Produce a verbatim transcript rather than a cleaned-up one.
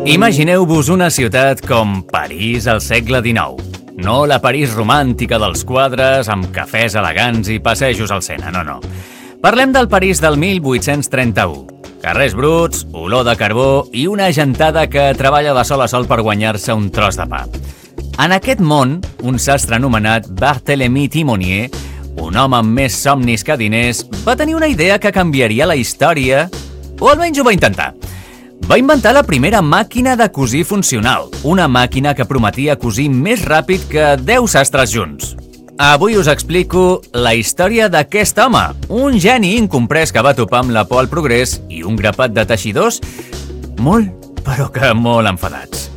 Imagineu-vos una ciutat com París al segle dinou. No la París romàntica dels quadres, amb cafès elegants i passejos al Sena, no, no. Parlem del París del mil vuit-cents trenta-u. Carrers bruts, olor de carbó i una gentada que treballa de sol a sol per guanyar-se un tros de pa. En aquest món, un sastre anomenat Barthélemy Timonier, un home amb més somnis que diners, va tenir una idea que canviaria la història, o almenys ho va intentar. Va inventar la primera màquina de cosir funcional, una màquina que prometia cosir més ràpid que deu sastres junts. Avui us explico la història d'aquest home, un geni incomprès que va topar amb la por al progrés i un grapat de teixidors molt, però que molt enfadats.